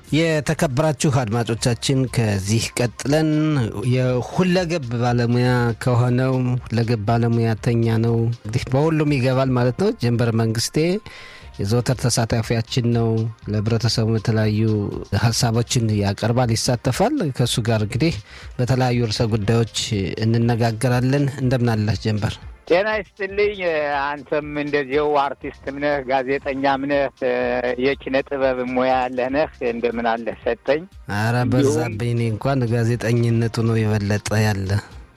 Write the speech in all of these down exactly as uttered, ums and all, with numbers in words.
የተከበራችሁ አድማጮቻችን ከዚህ ቀጥለን የሁለገብ ባለሙያ ከሆነው ሁለገብ ባለሙያተኛ ነው እንግዲህ በሁሉም ይገባል ማለት ነው። ጀንበር መንግስቴ የዘወትር ተሳታፊያችን ነው። ለህብረተሰቡ የተለያዩ ሀሳቦችን ያቀርባል፣ ይሳተፋል። ከሱ ጋር እንግዲህ በተለያዩ ርዕሰ ጉዳዮች እንነጋገራለን። እንደምን አለህ ጀንበር? ጤና ይስጥልኝ። አንተም እንደዚሁ አርቲስትም ነህ፣ ጋዜጠኛም ነህ፣ የኪነ ጥበብ ሙያ ያለህ ነህ። እንደምን አለህ ሰጠኝ? ኧረ በዛብኝ። እኔ እንኳን ጋዜጠኝነቱ ነው የበለጠ ያለ።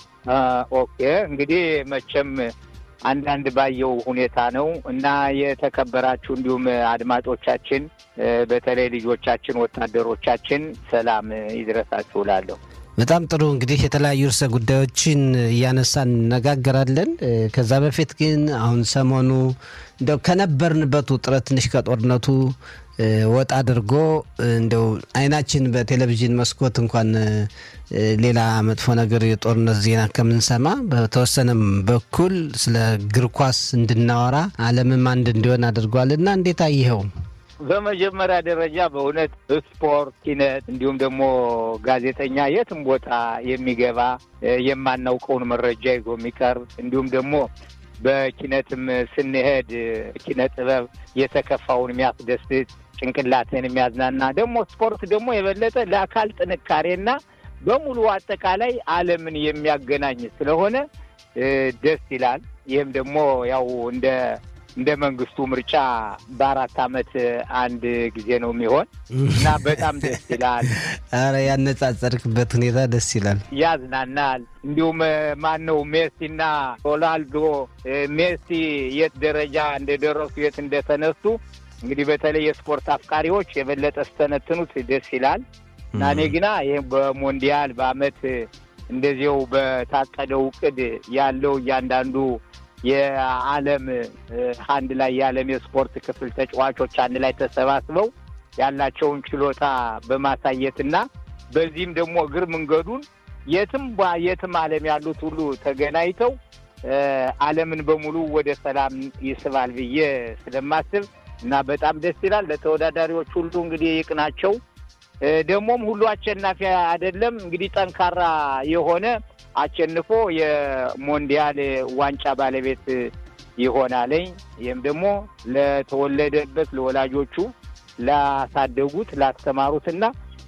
ኦኬ እንግዲህ መቼም አንዳንድ ባየው ሁኔታ ነው እና የተከበራችሁ እንዲሁም አድማጮቻችን በተለይ ልጆቻችን ወታደሮቻችን ሰላም ይድረሳችሁ እላለሁ። በጣም ጥሩ እንግዲህ የተለያዩ ርዕሰ ጉዳዮችን እያነሳን እንነጋገራለን። ከዛ በፊት ግን አሁን ሰሞኑ እንደው ከነበርንበት ውጥረት ትንሽ ከጦርነቱ ወጣ አድርጎ እንደው አይናችን በቴሌቪዥን መስኮት እንኳን ሌላ መጥፎ ነገር የጦርነት ዜና ከምንሰማ በተወሰነም በኩል ስለ እግር ኳስ እንድናወራ ዓለምም አንድ እንዲሆን አድርጓልና እንዴት አየኸው? በመጀመሪያ ደረጃ በእውነት ስፖርት፣ ኪነት እንዲሁም ደግሞ ጋዜጠኛ የትም ቦታ የሚገባ የማናውቀውን መረጃ ይዞ የሚቀርብ እንዲሁም ደግሞ በኪነትም ስንሄድ ኪነ ጥበብ የተከፋውን የሚያስደስት ጭንቅላትን የሚያዝናና ደግሞ ስፖርት ደግሞ የበለጠ ለአካል ጥንካሬና በሙሉ አጠቃላይ ዓለምን የሚያገናኝ ስለሆነ ደስ ይላል። ይህም ደግሞ ያው እንደ እንደ መንግስቱ ምርጫ በአራት አመት አንድ ጊዜ ነው የሚሆን እና በጣም ደስ ይላል። አረ ያነጻጸርክበት ሁኔታ ደስ ይላል፣ ያዝናናል። እንዲሁም ማን ነው ሜሲና ሮናልዶ ሜሲ የት ደረጃ እንደደረሱ የት እንደተነሱ እንግዲህ በተለይ የስፖርት አፍቃሪዎች የበለጠ ስተነትኑት ደስ ይላል እና እኔ ግና ይሄ በሞንዲያል በአመት እንደዚያው በታቀደው ዕቅድ ያለው እያንዳንዱ የዓለም አንድ ላይ የዓለም የስፖርት ክፍል ተጫዋቾች አንድ ላይ ተሰባስበው ያላቸውን ችሎታ በማሳየትና በዚህም ደግሞ እግር መንገዱን የትም የትም ዓለም ያሉት ሁሉ ተገናኝተው ዓለምን በሙሉ ወደ ሰላም ይስባል ብዬ ስለማስብ እና በጣም ደስ ይላል። ለተወዳዳሪዎች ሁሉ እንግዲህ ይቅናቸው። ደሞም ሁሉ አሸናፊ አይደለም እንግዲህ ጠንካራ የሆነ አሸንፎ የሞንዲያል ዋንጫ ባለቤት ይሆናል። ይሄም ደግሞ ለተወለደበት ለወላጆቹ ላሳደጉት ላስተማሩትና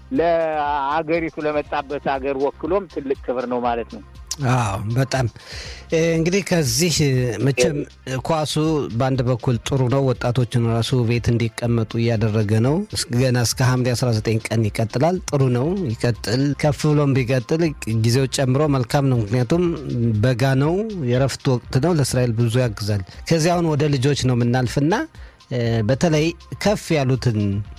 ለአገሪቱ ለመጣበት ሀገር ወክሎም ትልቅ ክብር ነው ማለት ነው። አዎ በጣም እንግዲህ ከዚህ መቼም ኳሱ በአንድ በኩል ጥሩ ነው። ወጣቶችን ራሱ ቤት እንዲቀመጡ እያደረገ ነው። ገና እስከ ሐምሌ አስራ ዘጠኝ ቀን ይቀጥላል። ጥሩ ነው፣ ይቀጥል። ከፍ ብሎም ቢቀጥል ጊዜው ጨምሮ መልካም ነው። ምክንያቱም በጋ ነው፣ የረፍት ወቅት ነው። ለእስራኤል ብዙ ያግዛል። ከዚያውን ወደ ልጆች ነው የምናልፍና በተለይ ከፍ ያሉትን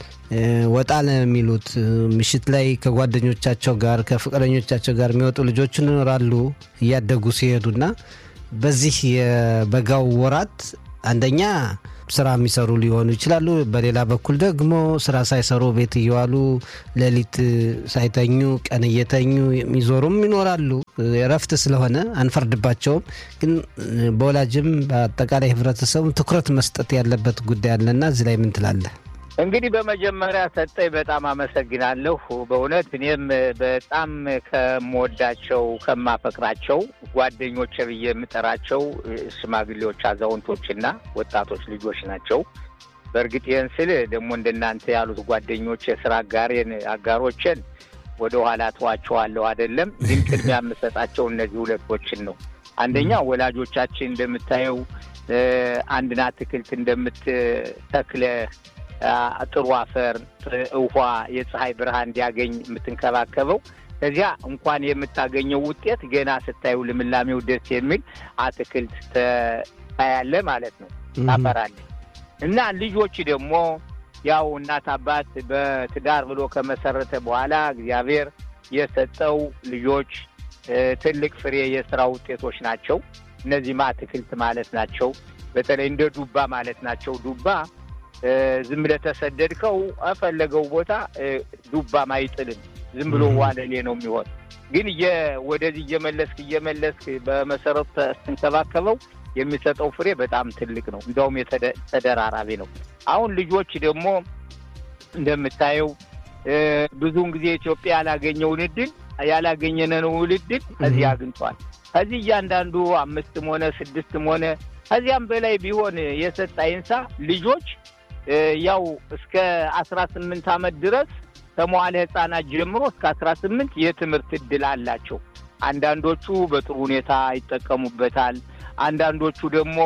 ወጣ ለሚሉት ምሽት ላይ ከጓደኞቻቸው ጋር ከፍቅረኞቻቸው ጋር የሚወጡ ልጆች ይኖራሉ እያደጉ ሲሄዱና በዚህ የበጋው ወራት አንደኛ ስራ የሚሰሩ ሊሆኑ ይችላሉ። በሌላ በኩል ደግሞ ስራ ሳይሰሩ ቤት እየዋሉ ሌሊት ሳይተኙ ቀን እየተኙ የሚዞሩም ይኖራሉ። እረፍት ስለሆነ አንፈርድባቸውም። ግን በወላጅም በአጠቃላይ ህብረተሰቡ ትኩረት መስጠት ያለበት ጉዳይ አለና እዚህ ላይ ምን ትላለህ? እንግዲህ በመጀመሪያ ሰጠኝ በጣም አመሰግናለሁ። በእውነት እኔም በጣም ከምወዳቸው ከማፈቅራቸው ጓደኞቼ ብዬ የምጠራቸው ሽማግሌዎች፣ አዛውንቶችና ወጣቶች ልጆች ናቸው። በእርግጥ ይህን ስል ደግሞ እንደናንተ ያሉት ጓደኞች የስራ አጋሬን አጋሮችን ወደ ኋላ ተዋቸዋለሁ አይደለም። ግን ቅድሚያ የምሰጣቸው እነዚህ ሁለቶችን ነው። አንደኛ ወላጆቻችን እንደምታየው አንድን አትክልት እንደምትተክለ ጥሩ አፈር ውሃ የፀሐይ ብርሃን እንዲያገኝ የምትንከባከበው ከዚያ እንኳን የምታገኘው ውጤት ገና ስታዩ ልምላሜው ደስ የሚል አትክልት ታያለ ማለት ነው፣ ታፈራለ። እና ልጆች ደግሞ ያው እናት አባት በትዳር ብሎ ከመሰረተ በኋላ እግዚአብሔር የሰጠው ልጆች ትልቅ ፍሬ የሥራ ውጤቶች ናቸው። እነዚህ አትክልት ማለት ናቸው። በተለይ እንደ ዱባ ማለት ናቸው። ዱባ ዝም ብለህ ተሰደድከው አፈለገው ቦታ ዱባ ማይጥልም፣ ዝም ብሎ ዋለሌ ነው የሚሆን። ግን ወደዚህ እየመለስክ እየመለስክ በመሰረቱ ተንከባከበው የሚሰጠው ፍሬ በጣም ትልቅ ነው። እንደውም የተደራራቢ ነው። አሁን ልጆች ደግሞ እንደምታየው ብዙውን ጊዜ ኢትዮጵያ ያላገኘውን እድል ያላገኘነውን እድል እዚህ አግኝቷል። እዚህ እያንዳንዱ አምስትም ሆነ ስድስትም ሆነ ከዚያም በላይ ቢሆን የሰጣይንሳ ልጆች ያው እስከ አስራ ስምንት ዓመት ድረስ ከመዋለ ህፃናት ጀምሮ እስከ አስራ ስምንት የትምህርት እድል አላቸው። አንዳንዶቹ በጥሩ ሁኔታ ይጠቀሙበታል። አንዳንዶቹ ደግሞ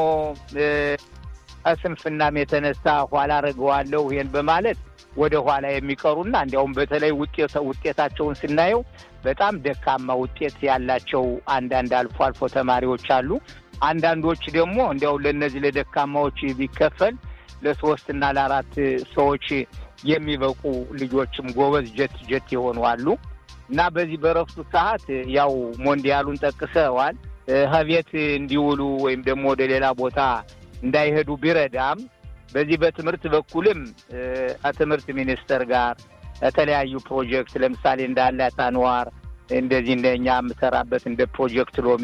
አስንፍናም የተነሳ ኋላ አረጋዋለሁ ይሄን በማለት ወደ ኋላ የሚቀሩና እንዲያውም በተለይ ውጤት ውጤታቸውን ስናየው በጣም ደካማ ውጤት ያላቸው አንዳንድ አልፎ አልፎ ተማሪዎች አሉ። አንዳንዶች ደግሞ እንዲያው ለነዚህ ለደካማዎች ቢከፈል ለሶስት እና ለአራት ሰዎች የሚበቁ ልጆችም ጎበዝ ጀት ጀት ይሆኑ አሉ። እና በዚህ በረፍቱ ሰዓት ያው ሞንዲያሉን ጠቅሰዋል። ሀቤት እንዲውሉ ወይም ደግሞ ወደ ሌላ ቦታ እንዳይሄዱ ቢረዳም በዚህ በትምህርት በኩልም ከትምህርት ሚኒስተር ጋር የተለያዩ ፕሮጀክት ለምሳሌ እንዳለ ታንዋር እንደዚህ እንደኛ መሰራበት እንደ ፕሮጀክት ሎሚ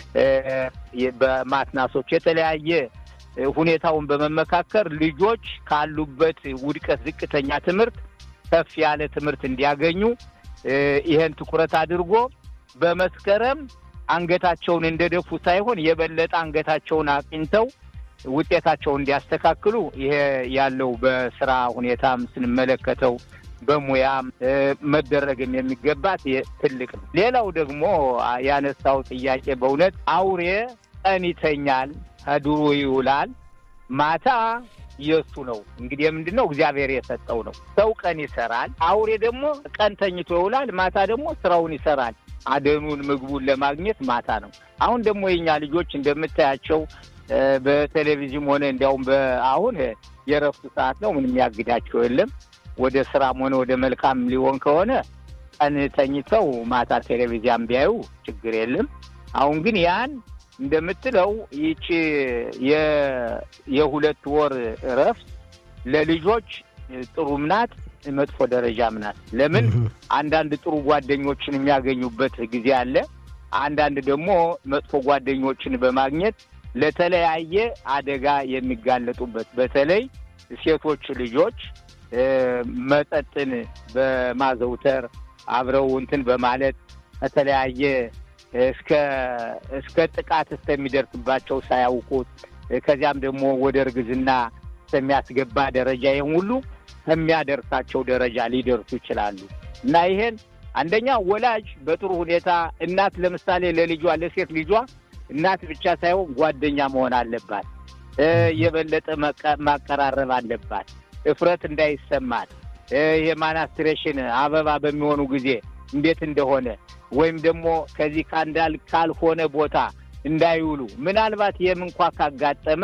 በማትናሶች የተለያየ ሁኔታውን በመመካከር ልጆች ካሉበት ውድቀት ዝቅተኛ ትምህርት ከፍ ያለ ትምህርት እንዲያገኙ ይሄን ትኩረት አድርጎ በመስከረም አንገታቸውን እንደደፉ ሳይሆን የበለጠ አንገታቸውን አቅንተው ውጤታቸውን እንዲያስተካክሉ ይሄ ያለው በስራ ሁኔታም ስንመለከተው በሙያም መደረግም የሚገባት ትልቅ ነው። ሌላው ደግሞ ያነሳው ጥያቄ በእውነት አውሬ ቀን ይተኛል አድሮ ይውላል ማታ የሱ ነው። እንግዲህ ምንድነው እግዚአብሔር የሰጠው ነው። ሰው ቀን ይሰራል፣ አውሬ ደግሞ ቀን ተኝቶ ይውላል፣ ማታ ደግሞ ስራውን ይሰራል። አደኑን ምግቡን ለማግኘት ማታ ነው። አሁን ደግሞ የኛ ልጆች እንደምታያቸው በቴሌቪዥን ሆነ እንዲያውም በአሁን የረፍቱ ሰዓት ነው፣ ምንም ያግዳቸው የለም። ወደ ስራም ሆነ ወደ መልካም ሊሆን ከሆነ ቀን ተኝተው ማታ ቴሌቪዥን ቢያዩ ችግር የለም። አሁን ግን ያን እንደምትለው ይቺ የሁለት ወር ረፍት ለልጆች ጥሩም ናት መጥፎ ደረጃም ናት። ለምን አንዳንድ ጥሩ ጓደኞችን የሚያገኙበት ጊዜ አለ፣ አንዳንድ ደግሞ መጥፎ ጓደኞችን በማግኘት ለተለያየ አደጋ የሚጋለጡበት በተለይ ሴቶች ልጆች መጠጥን በማዘውተር አብረው እንትን በማለት ከተለያየ እስከ እስከ ጥቃት እስከሚደርስባቸው ሳያውቁት ከዚያም ደግሞ ወደ እርግዝና የሚያስገባ ደረጃ ይሄን ሁሉ የሚያደርሳቸው ደረጃ ሊደርሱ ይችላሉ። እና ይሄን አንደኛ ወላጅ በጥሩ ሁኔታ እናት ለምሳሌ ለልጇ ለሴት ልጇ እናት ብቻ ሳይሆን ጓደኛ መሆን አለባት። የበለጠ ማቀራረብ አለባት። እፍረት እንዳይሰማት የማናስትሬሽን አበባ በሚሆኑ ጊዜ እንዴት እንደሆነ ወይም ደግሞ ከዚህ ካንዳል ካልሆነ ቦታ እንዳይውሉ ምናልባት የምንኳ ካጋጠመ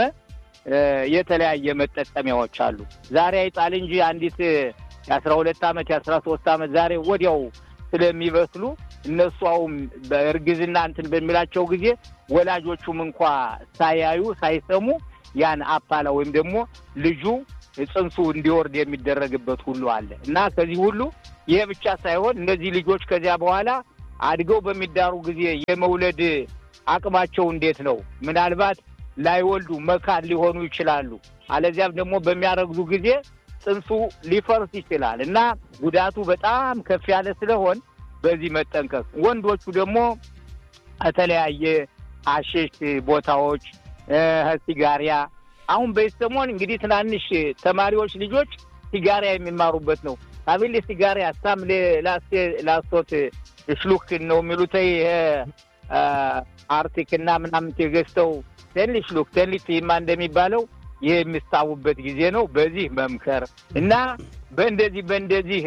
የተለያየ መጠቀሚያዎች አሉ። ዛሬ አይጣል እንጂ አንዲት የአስራ ሁለት ዓመት የአስራ ሶስት ዓመት ዛሬ ወዲያው ስለሚበስሉ እነሱ አሁን በእርግዝና እንትን በሚላቸው ጊዜ ወላጆቹም እንኳን ሳያዩ ሳይሰሙ ያን አፓላ ወይም ደግሞ ልጁ ጽንሱ እንዲወርድ የሚደረግበት ሁሉ አለ። እና ከዚህ ሁሉ ይሄ ብቻ ሳይሆን እነዚህ ልጆች ከዚያ በኋላ አድገው በሚዳሩ ጊዜ የመውለድ አቅማቸው እንዴት ነው? ምናልባት ላይወልዱ መካን ሊሆኑ ይችላሉ። አለዚያም ደግሞ በሚያረግዙ ጊዜ ጽንሱ ሊፈርስ ይችላል። እና ጉዳቱ በጣም ከፍ ያለ ስለሆነ በዚህ መጠንቀቅ። ወንዶቹ ደግሞ ከተለያየ አሽሽ ቦታዎች ሲጋሪያ አሁን በሰሞን እንግዲህ ትናንሽ ተማሪዎች ልጆች ሲጋሪያ የሚማሩበት ነው። አብሊ ሲጋሪያ ታምለ ላስቴ ላስቶት ሽሉክ ነው የሚሉት ይሄ አርቲክልና ምናምን ተገስተው ትንሽ ሉክ ትንሽ ማን እንደሚባለው ይሄ የሚስታውበት ጊዜ ነው። በዚህ መምከር እና በእንደዚህ በእንደዚህ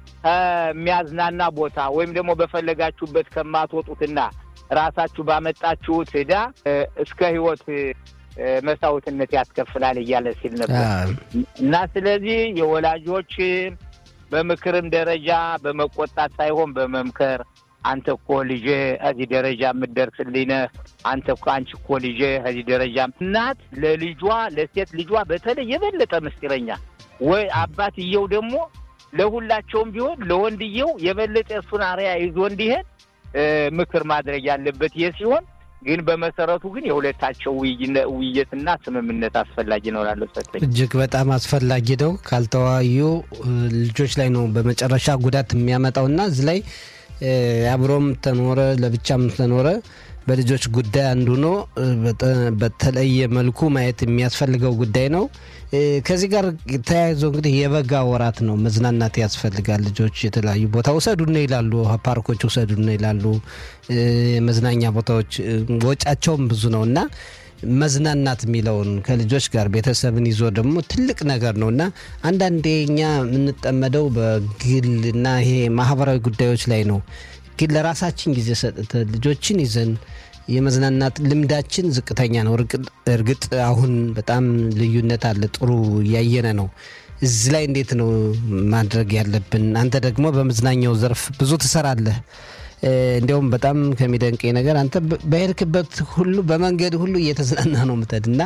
የሚያዝናና ቦታ ወይም ደግሞ በፈለጋችሁበት ከማትወጡትና ራሳችሁ ባመጣችሁት ሄዳ እስከ ህይወት መስዋዕትነት ያስከፍላል እያለ ሲል ነበር። እና ስለዚህ የወላጆች በምክርም ደረጃ በመቆጣት ሳይሆን በመምከር አንተ እኮ ልጄ እዚህ ደረጃ የምትደርስልኝ ነህ፣ አንተ እኮ አንቺ እኮ ልጄ እዚህ ደረጃ እናት ለልጇ ለሴት ልጇ በተለይ የበለጠ ምስጢረኛ ወይ አባትየው ደግሞ ለሁላቸውም ቢሆን ለወንድየው የበለጠ እሱን አርያ ይዞ እንዲሄድ ምክር ማድረግ ያለበት ይሄ ሲሆን ግን በመሰረቱ ግን የሁለታቸው ውይይትና ስምምነት አስፈላጊ ነው እላለሁ። ሰጠኝ እጅግ በጣም አስፈላጊ ነው። ካልተዋዩ ልጆች ላይ ነው በመጨረሻ ጉዳት የሚያመጣውና እዚህ ላይ አብሮም ተኖረ ለብቻም ተኖረ በልጆች ጉዳይ አንዱ ነው በተለየ መልኩ ማየት የሚያስፈልገው ጉዳይ ነው። ከዚህ ጋር ተያይዞ እንግዲህ የበጋ ወራት ነው፣ መዝናናት ያስፈልጋል። ልጆች የተለያዩ ቦታ ወሰዱን ይላሉ፣ ፓርኮች ወሰዱን ይላሉ፣ መዝናኛ ቦታዎች ወጫቸውም ብዙ ነውና መዝናናት የሚለውን ከልጆች ጋር ቤተሰብን ይዞ ደግሞ ትልቅ ነገር ነውና አንዳንዴ እኛ የምንጠመደው በግልና ይሄ ማህበራዊ ጉዳዮች ላይ ነው። ግን ለራሳችን ጊዜ ሰጥተን ልጆችን ይዘን የመዝናናት ልምዳችን ዝቅተኛ ነው። እርግጥ አሁን በጣም ልዩነት አለ፣ ጥሩ ያየነ ነው። እዚህ ላይ እንዴት ነው ማድረግ ያለብን? አንተ ደግሞ በመዝናኛው ዘርፍ ብዙ ትሰራለህ። እንዲያውም በጣም ከሚደንቀኝ ነገር አንተ በሄድክበት ሁሉ በመንገድ ሁሉ እየተዝናና ነው የምትሄድና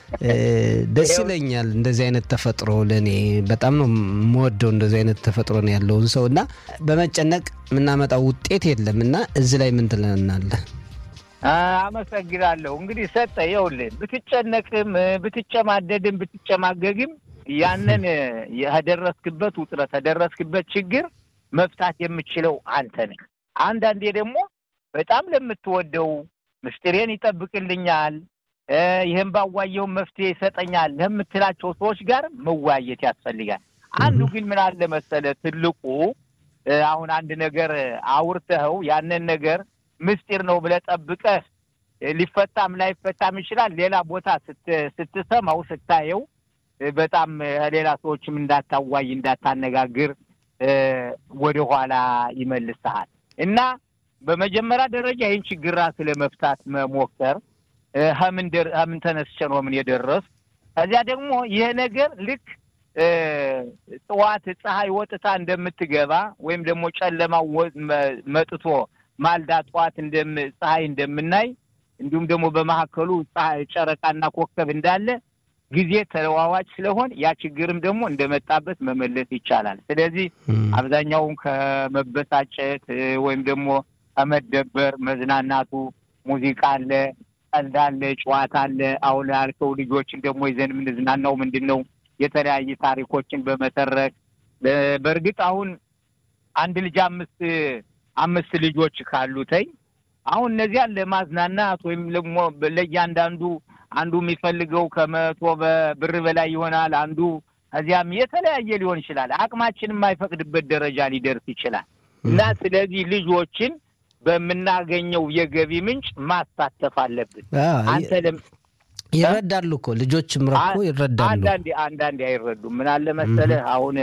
ደስ ይለኛል። እንደዚህ አይነት ተፈጥሮ ለኔ በጣም ነው የምወደው። እንደዚህ አይነት ተፈጥሮ ነው ያለውን ሰውና በመጨነቅ የምናመጣው ውጤት የለምና እዚህ ላይ ምን ትለናለህ? አመሰግናለሁ። እንግዲህ ሰጠ ይኸውልህ፣ ብትጨነቅም ብትጨማደድም ብትጨማገግም ያንን ያደረስክበት ውጥረት ያደረስክበት ችግር መፍታት የምትችለው አንተ ነህ። አንዳንዴ ደግሞ በጣም ለምትወደው ምስጢሬን ይጠብቅልኛል ይሄን ባዋየው መፍትሄ ይሰጠኛል ለምትላቸው ሰዎች ጋር መዋየት ያስፈልጋል። አንዱ ግን ምን አለ መሰለ ትልቁ አሁን አንድ ነገር አውርተው ያንን ነገር ምስጢር ነው ብለህ ጠብቀህ ሊፈታም ላይፈታም ይችላል። ሌላ ቦታ ስትሰማው ስታየው በጣም ሌላ ሰዎችም እንዳታዋይ እንዳታነጋግር ወደ ኋላ ይመልስሃል። እና በመጀመሪያ ደረጃ ይህን ችግር ራስ ለመፍታት መሞከር ሀምንደር ሀምን ተነስቼ ነው ምን የደረስ ከዚያ ደግሞ ይሄ ነገር ልክ ጠዋት ፀሐይ ወጥታ እንደምትገባ ወይም ደግሞ ጨለማው መጥቶ ማልዳ ጠዋት እንደም ፀሐይ እንደምናይ እንዲሁም ደግሞ በመሐከሉ ፀሐይ ጨረቃና ኮከብ እንዳለ ጊዜ ተለዋዋጭ ስለሆነ ያ ችግርም ደግሞ እንደመጣበት መመለስ ይቻላል። ስለዚህ አብዛኛው ከመበሳጨት ወይም ደግሞ ከመደበር መዝናናቱ ሙዚቃ አለ፣ ቀልድ አለ፣ ጨዋታ አለ። አሁን ያልከው ልጆችን ደግሞ ይዘን ምንዝናናው ምንድነው የተለያየ ታሪኮችን በመተረክ በርግጥ አሁን አንድ ልጅ አምስት አምስት ልጆች ካሉተይ አሁን እነዚያ ለማዝናናት ወይም ደግሞ ለእያንዳንዱ አንዱ የሚፈልገው ከመቶ ብር በላይ ይሆናል፣ አንዱ እዚያም የተለያየ ሊሆን ይችላል። አቅማችን የማይፈቅድበት ደረጃ ሊደርስ ይችላል። እና ስለዚህ ልጆችን በመናገኘው የገቢ ምንጭ ማሳተፍ አለብን። አንተ ለም ይረዳሉ እኮ ልጆችም ረኮ ይረዳሉ። አንዳንዴ አንዳንዴ አይረዱም። ምን አለ መሰለህ አሁን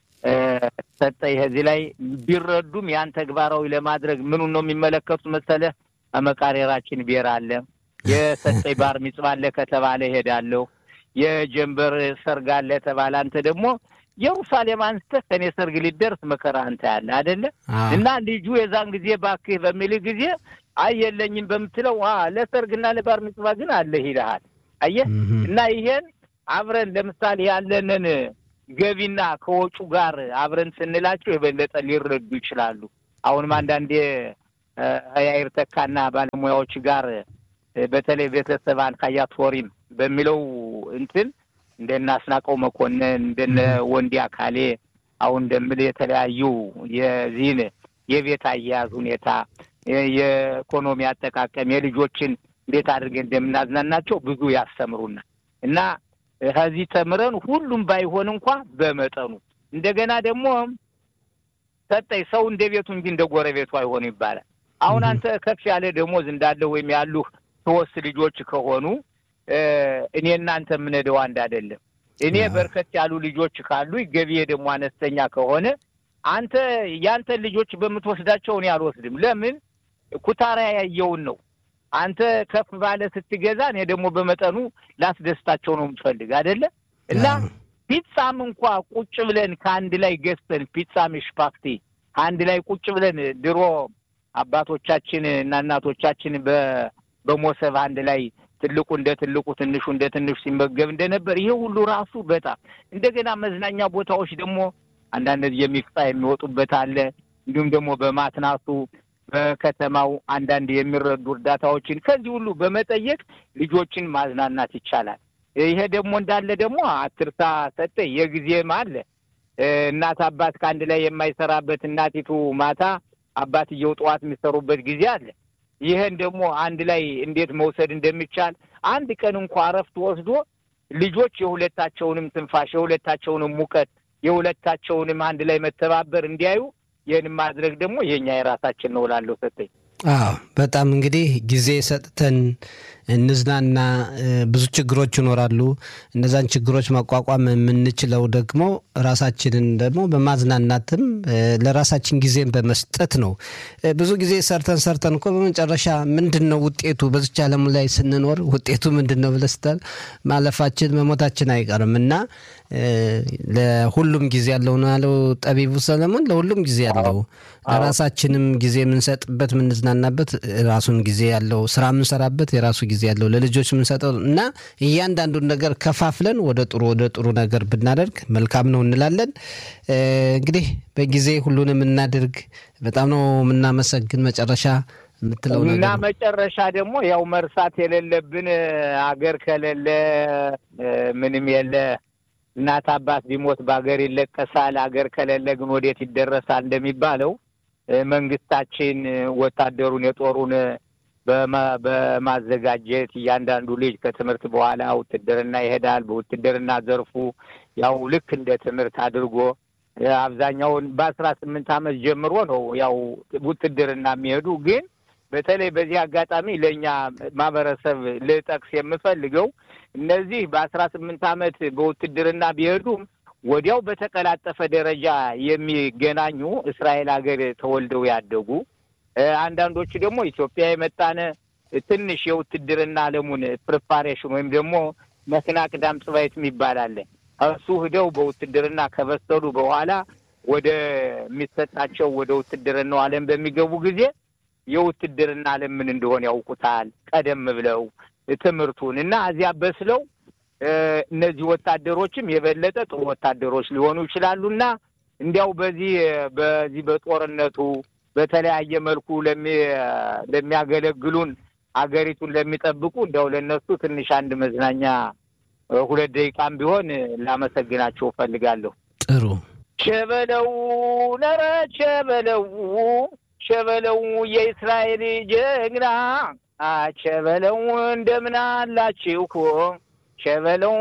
ሰጠይ እዚህ ላይ ቢረዱም ያን ተግባራዊ ለማድረግ ምን ነው የሚመለከቱት መሰለህ? አመቃሪራችን ቢራ አለ፣ የሰጠይ ባር ሚጽዋ አለ ከተባለ ሄዳለሁ፣ የጀንበር ሰርግ አለ ተባለ አንተ ደግሞ ኢየሩሳሌም አንተ ከኔ ሰርግ ሊደርስ መከራ አንተ ያለ አይደለ? እና ልጁ የዛን ጊዜ ባክህ በሚል ጊዜ አየለኝም በመትለው አ ለሰርግና ለባር ሚጽዋ ግን አለ ይላል። አየህ እና ይሄን አብረን ለምሳሌ ያለንን ገቢና ከወጩ ጋር አብረን ስንላቸው የበለጠ ሊረዱ ይችላሉ። አሁን አንዳንዴ አያይር ተካና ባለሙያዎች ጋር በተለይ ቤተሰባን ካያቶሪም በሚለው እንትን እንደናስናቀው መኮንን እንደነ ወንዲ አካሌ አሁን እንደምል የተለያዩ የዚህን የቤት አያያዝ ሁኔታ የኢኮኖሚ አጠቃቀም የልጆችን እንዴት አድርገን እንደምናዝናናቸው ብዙ ያስተምሩና እና ከዚህ ተምረን ሁሉም ባይሆን እንኳን በመጠኑ እንደገና ደግሞ ሰጠይ ሰው እንደ ቤቱ እንጂ እንደ ጎረቤቱ አይሆን ይባላል። አሁን አንተ ከፍ ያለ ደሞዝ እንዳለ ወይም ያሉ ሶስት ልጆች ከሆኑ እኔና አንተ ምንደው አንድ አይደለም። እኔ በርከት ያሉ ልጆች ካሉ ገቢዬ ደግሞ አነስተኛ ከሆነ አንተ ያንተ ልጆች በመትወስዳቸው እኔ አልወስድም። ለምን ኩታራ ያየውን ነው። አንተ ከፍ ባለ ስትገዛ እኔ ደግሞ በመጠኑ ላስደስታቸው ነው የምፈልግ አይደለ? እና ፒዛም እንኳን ቁጭ ብለን ከአንድ ላይ ገዝተን ፒዛ ምሽፓክቲ አንድ ላይ ቁጭ ብለን ድሮ አባቶቻችን እና እናቶቻችን በሞሰብ አንድ ላይ ትልቁ እንደ ትልቁ ትንሹ እንደ ትንሹ ሲመገብ እንደነበር ይሄ ሁሉ ራሱ በጣም እንደገና መዝናኛ ቦታዎች ደግሞ አንዳንድ የሚፍጣ የሚወጡበት አለ። እንዲሁም ደግሞ በማትናሱ በከተማው አንዳንድ የሚረዱ እርዳታዎችን ከዚህ ሁሉ በመጠየቅ ልጆችን ማዝናናት ይቻላል። ይሄ ደግሞ እንዳለ ደግሞ አትርሳ ሰጠ የጊዜም አለ። እናት አባት ከአንድ ላይ የማይሰራበት እናቲቱ ማታ አባትየው ጠዋት የሚሰሩበት ጊዜ አለ። ይሄን ደግሞ አንድ ላይ እንዴት መውሰድ እንደሚቻል አንድ ቀን እንኳን አረፍት ወስዶ ልጆች የሁለታቸውንም ትንፋሽ የሁለታቸውንም ሙቀት የሁለታቸውንም አንድ ላይ መተባበር እንዲያዩ ይህን ማድረግ ደግሞ የኛ የራሳችን ነው እላለሁ። ሰጠኝ አዎ በጣም እንግዲህ ጊዜ ሰጥተን እንዝናና። ብዙ ችግሮች ይኖራሉ። እነዛን ችግሮች ማቋቋም የምንችለው ደግሞ ራሳችንን ደግሞ በማዝናናትም ለራሳችን ጊዜን በመስጠት ነው። ብዙ ጊዜ ሰርተን ሰርተን እኮ በመጨረሻ ምንድነው ውጤቱ? በዚች ዓለም ላይ ስንኖር ውጤቱ ምንድነው ብለህ ስትል ማለፋችን መሞታችን አይቀርም እና ለሁሉም ጊዜ ያለው ነው ያለው ጠቢቡ ሰለሞን። ለሁሉም ጊዜ ያለው ለራሳችንም ጊዜ የምንሰጥበት የምንዝናናበት ራሱን ጊዜ ያለው፣ ስራ የምንሰራበት የራሱ ጊዜ ያለው፣ ለልጆች የምንሰጠው እና እያንዳንዱን ነገር ከፋፍለን ወደ ጥሩ ወደ ጥሩ ነገር ብናደርግ መልካም ነው እንላለን። እንግዲህ በጊዜ ሁሉንም እናድርግ። በጣም ነው የምናመሰግን። መጨረሻ የምትለው ነገር እና መጨረሻ ደግሞ ያው መርሳት የሌለብን አገር ከሌለ ምንም የለ። እናት አባት ቢሞት በአገር ይለቀሳል፣ አገር ከሌለ ግን ወዴት ይደረሳል እንደሚባለው መንግስታችን ወታደሩን የጦሩን በማዘጋጀት እያንዳንዱ ልጅ ከትምህርት በኋላ ውትድርና ይሄዳል። በውትድርና ዘርፉ ያው ልክ እንደ ትምህርት አድርጎ አብዛኛውን በአስራ ስምንት ዓመት ጀምሮ ነው ያው ውትድርና የሚሄዱ። ግን በተለይ በዚህ አጋጣሚ ለኛ ማህበረሰብ ልጠቅስ የምፈልገው እነዚህ በአስራ ስምንት ዓመት በውትድርና ቢሄዱም ወዲያው በተቀላጠፈ ደረጃ የሚገናኙ እስራኤል ሀገር ተወልደው ያደጉ አንዳንዶቹ ደግሞ ኢትዮጵያ የመጣነ ትንሽ የውትድርና ዓለሙን ፕሪፓሬሽን ወይም ደግሞ መኪና ቅዳም ጽባይት የሚባል አለ። እሱ ሄደው በውትድርና ከበሰሉ በኋላ ወደ የሚሰጣቸው ወደ ውትድርናው ዓለም በሚገቡ ጊዜ የውትድርና ዓለም ምን እንደሆነ ያውቁታል ቀደም ብለው ትምህርቱን እና እዚያ በስለው እነዚህ ወታደሮችም የበለጠ ጥሩ ወታደሮች ሊሆኑ ይችላሉና እንዲያው በዚህ በዚህ በጦርነቱ በተለያየ መልኩ ለሚያገለግሉን አገሪቱን ለሚጠብቁ እንዲያው ለነሱ ትንሽ አንድ መዝናኛ ሁለት ደቂቃም ቢሆን ላመሰግናቸው ፈልጋለሁ። ጥሩ ሸበለው ነረ ሸበለው ሸበለው የእስራኤል ጀግና አቸበለው እንደምን አላችሁ ሸበለው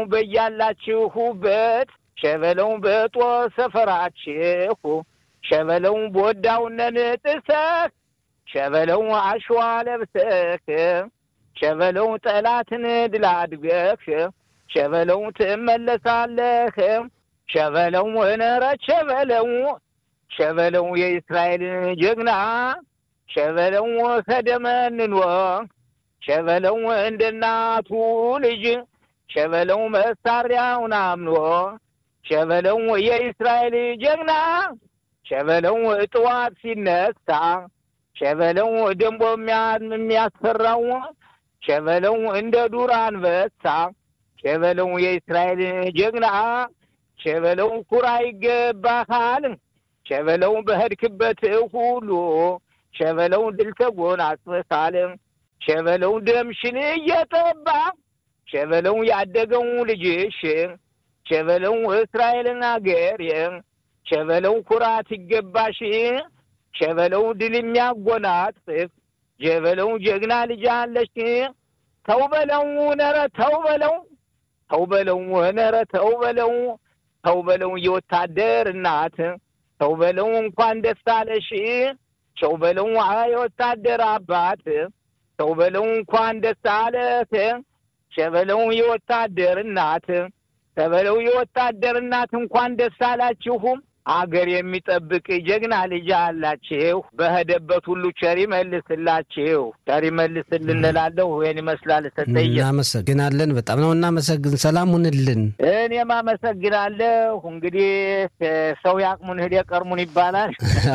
በያላችሁበት ሸበለው በጦር ሰፈራችሁ ሸበለው ቦዳውነን ጥሰህ ሸበለው አሸዋ ለብሰህ ሸበለው ጠላትን ድል አድርገህ ሸበለው ትመለሳለህ ሸበለው ነረ ሸበለው ሸበለው የእስራኤል ጀግና ሸበለው ከደመንኖ ሸበለው እንደናቱ ልጅ ሸበለው መሳሪያውን አምኖ ሸበለው የእስራኤል ጀግና ሸበለው ጥዋት ሲነሳ ሸበለው ደንቦ የሚያስፈራው ሸበለው እንደ ዱር አንበሳ ሸበለው የእስራኤል ጀግና ሸበለው ኩራ ይገባሃል ሸበለው በህድክበት ሁሉ ሸበለው ድል ተጎናጽፈሃል ሸበለው ደምሽን እየጠባ ሸበለው ያደገው ልጅሽ ሸበለው እስራኤልን አገር ሸበለው ኩራት ይገባሽ ሸበለው ድል የሚያጎናጽፍ ሸበለው ጀግና ልጅ አለሽ ተው በለው ነረ ተው በለው ተው በለው ነረ ተው በለው ተው በለው የወታደር እናት ተው በለው እንኳን ደስ አለሽ ተው በለው የወታደር አባት ተው በለው እንኳን ደስ አለህ ሸበለው የወታደር እናት ተበለው የወታደር እናት እንኳን ደስ አላችሁ አገር የሚጠብቅ ጀግና ልጅ አላችሁ በህደበት ሁሉ ቸሪ መልስላችሁ ቸሪ መልስልን እንላለው። ወይን ይመስላል ሰጠየ እናመሰግናለን። በጣም ነው እናመሰግን። ሰላም ሁንልን። እኔም አመሰግናለሁ። እንግዲህ ሰው ያቅሙን ሄደ ቀርሙን ይባላል።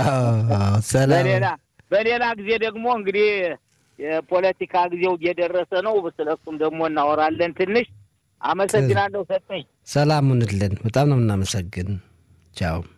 ሰላም በሌላ በሌላ ጊዜ ደግሞ እንግዲህ የፖለቲካ ጊዜው እየደረሰ ነው። ስለሱም ደግሞ እናወራለን ትንሽ። አመሰግናለሁ ሰጠኝ። ሰላም ሁንልን። በጣም ነው እናመሰግን። ቻው